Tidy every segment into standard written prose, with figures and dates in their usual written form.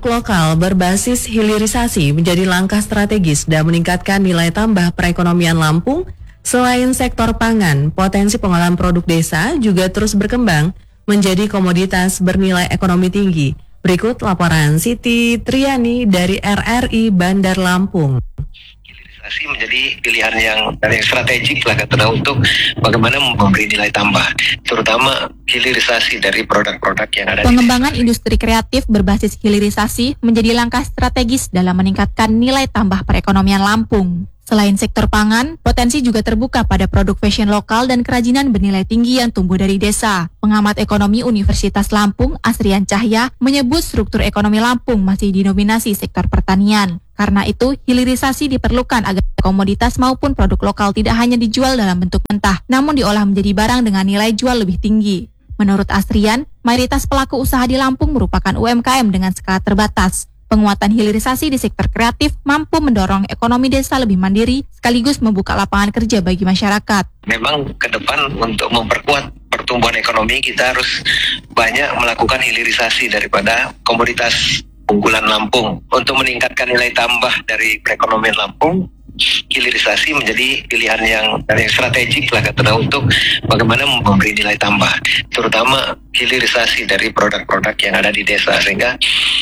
Lokal berbasis hilirisasi menjadi langkah strategis dan meningkatkan nilai tambah perekonomian Lampung. Selain sektor pangan, potensi pengolahan produk desa juga terus berkembang menjadi komoditas bernilai ekonomi tinggi. Berikut laporan Siti Triani dari RRI Bandar Lampung. Hilirisasi menjadi pilihan yang strategik lah katanya untuk bagaimana memberi nilai tambah, terutama hilirisasi dari produk-produk yang ada. Pengembangan industri kreatif berbasis hilirisasi menjadi langkah strategis dalam meningkatkan nilai tambah perekonomian Lampung. Selain sektor pangan, potensi juga terbuka pada produk fashion lokal dan kerajinan bernilai tinggi yang tumbuh dari desa. Pengamat ekonomi Universitas Lampung, Asrian Cahya, menyebut struktur ekonomi Lampung masih didominasi sektor pertanian. Karena itu, hilirisasi diperlukan agar komoditas maupun produk lokal tidak hanya dijual dalam bentuk mentah, namun diolah menjadi barang dengan nilai jual lebih tinggi. Menurut Asrian, mayoritas pelaku usaha di Lampung merupakan UMKM dengan skala terbatas. Penguatan hilirisasi di sektor kreatif mampu mendorong ekonomi desa lebih mandiri sekaligus membuka lapangan kerja bagi masyarakat. Memang ke depan untuk memperkuat pertumbuhan ekonomi kita harus banyak melakukan hilirisasi daripada komoditas unggulan Lampung. Untuk meningkatkan nilai tambah dari perekonomian Lampung, hilirisasi menjadi pilihan yang strategik lah katanya untuk bagaimana memberi nilai tambah, terutama hilirisasi dari produk-produk yang ada di desa, sehingga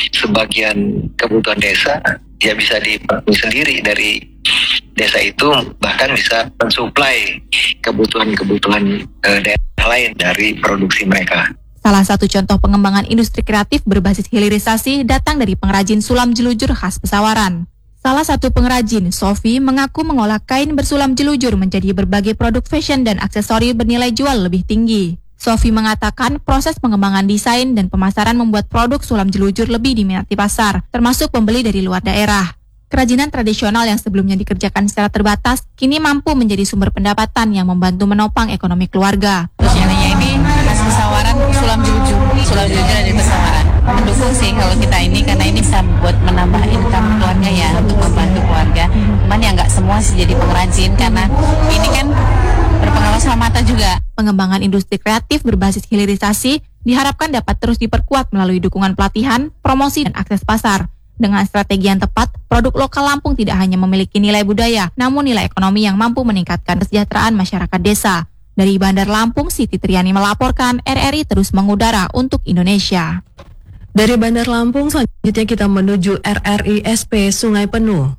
sebagian kebutuhan desa dia bisa dipenuhi sendiri dari desa itu, bahkan bisa mensuplai kebutuhan-kebutuhan daerah lain dari produksi mereka. Salah satu contoh pengembangan industri kreatif berbasis hilirisasi datang dari pengrajin sulam jelujur khas Pesawaran. Salah satu pengrajin, Sofi, mengaku mengolah kain bersulam jelujur menjadi berbagai produk fashion dan aksesori bernilai jual lebih tinggi. Sofi mengatakan proses pengembangan desain dan pemasaran membuat produk sulam jelujur lebih diminati pasar, termasuk pembeli dari luar daerah. Kerajinan tradisional yang sebelumnya dikerjakan secara terbatas, kini mampu menjadi sumber pendapatan yang membantu menopang ekonomi keluarga. Terus yang ini khas Pesawaran, sulam jelujur dari Pesawaran. Mendukung sih kalau kita ini, karena ini bisa buat menambah income keluarga ya, untuk membantu keluarga. Cuman ya nggak semua sih jadi pengrajin, karena ini kan berpengaruh sama mata juga. Pengembangan industri kreatif berbasis hilirisasi diharapkan dapat terus diperkuat melalui dukungan pelatihan, promosi, dan akses pasar. Dengan strategi yang tepat, produk lokal Lampung tidak hanya memiliki nilai budaya, namun nilai ekonomi yang mampu meningkatkan kesejahteraan masyarakat desa. Dari Bandar Lampung, Siti Triani melaporkan, RRI terus mengudara untuk Indonesia. Dari Bandar Lampung, selanjutnya kita menuju RRI SP Sungai Penuh.